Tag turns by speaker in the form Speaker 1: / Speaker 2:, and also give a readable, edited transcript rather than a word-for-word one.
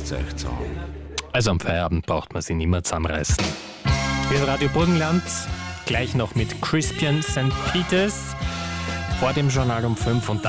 Speaker 1: es euch zusammen.
Speaker 2: Also am Feierabend braucht man sich nicht mehr zusammenreißen. Hier ist Radio Burgenland, gleich noch mit Crispian St. Peters vor dem Journal um 5 und dann